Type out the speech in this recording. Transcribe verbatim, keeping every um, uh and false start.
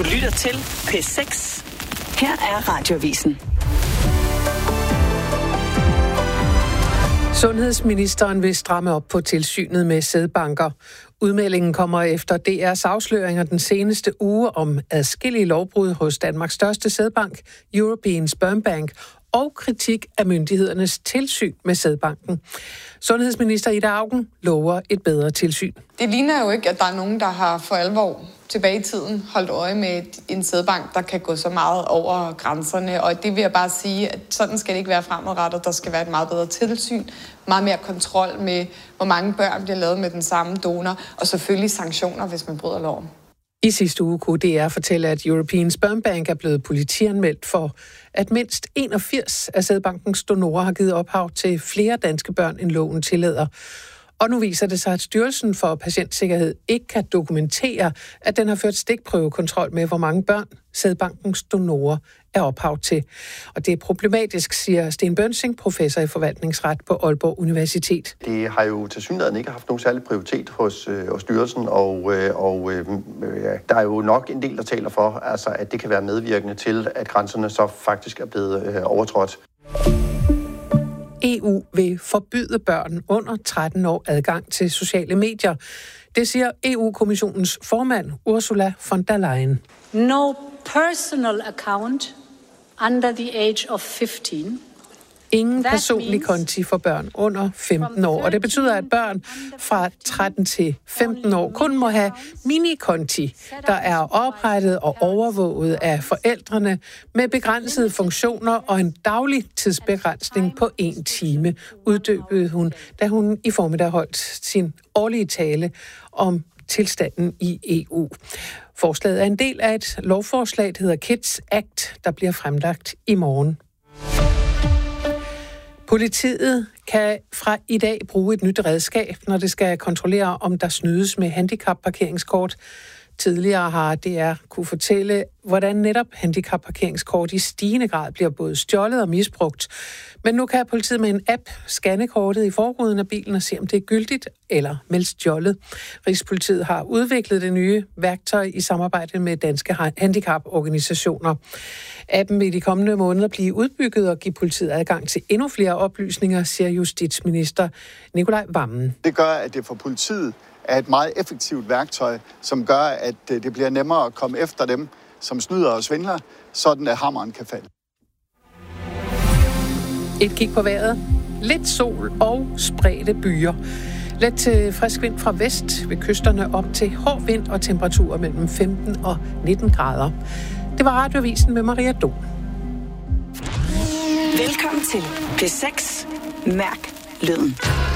Du lytter til P seks. Her er Radioavisen. Sundhedsministeren vil stramme op på tilsynet med sædbanker. Udmeldingen kommer efter D R's afsløringer den seneste uge om adskillige lovbrud hos Danmarks største sædbank, European Sperm Bank, og kritik af myndighedernes tilsyn med sædbanken. Sundhedsminister Ida Auken lover et bedre tilsyn. Det ligner jo ikke, at der er nogen, der har for alvor tilbage i tiden holdt øje med en sædbank, der kan gå så meget over grænserne. Og det vil jeg bare sige, at sådan skal det ikke være fremadrettet. Der skal være et meget bedre tilsyn, meget mere kontrol med, hvor mange børn bliver lavet med den samme donor, og selvfølgelig sanktioner, hvis man bryder loven. I sidste uge kunne D R fortælle, at European Sperm Bank er blevet politianmeldt for, at mindst enogfirs af sædbankens donorer har givet ophav til flere danske børn, end loven tillader. Og nu viser det sig, at Styrelsen for Patientsikkerhed ikke kan dokumentere, at den har ført stikprøvekontrol med, hvor mange børn sædbankens donorer er ophav til. Og det er problematisk, siger Sten Bønsing, professor i forvaltningsret på Aalborg Universitet. Det har jo tilsyneladende ikke haft nogen særlig prioritet hos, øh, hos styrelsen, og, øh, og øh, der er jo nok en del, der taler for, altså, at det kan være medvirkende til, at grænserne så faktisk er blevet øh, overtrådt. E U vil forbyde børn under tretten år adgang til sociale medier. Det siger E U-kommissionens formand Ursula von der Leyen. No personal account under the age of fifteen. Ingen personlig konti for børn under femten år, og det betyder, at børn fra tretten til femten år kun må have minikonti, der er oprettet og overvåget af forældrene med begrænsede funktioner og en daglig tidsbegrænsning på en time, uddybede hun, da hun i formiddag holdt sin årlige tale om tilstanden i E U. Forslaget er en del af et lovforslag, der hedder Kids Act, der bliver fremlagt i morgen. Politiet kan fra i dag bruge et nyt redskab, når det skal kontrollere, om der snydes med handicapparkeringskort. Tidligere har D R kunne fortælle, hvordan netop handicapparkeringskort i stigende grad bliver både stjålet og misbrugt. Men nu kan politiet med en app scanne kortet i forruden af bilen og se, om det er gyldigt eller meldt stjålet. Rigspolitiet har udviklet det nye værktøj i samarbejde med danske handicaporganisationer. Appen vil i de kommende måneder blive udbygget og give politiet adgang til endnu flere oplysninger, siger justitsminister Nicolai Wammen. Det gør, at det for politiet er et meget effektivt værktøj, som gør, at det bliver nemmere at komme efter dem, som snyder og svindler, sådan at hammeren kan falde. Et kig på vejret. Lidt sol og spredte byer. Let til frisk vind fra vest ved kysterne op til hård vind og temperaturer mellem femten og nitten grader. Det var Radioavisen med Maria Dom. Velkommen til P seks. Mærk lyden.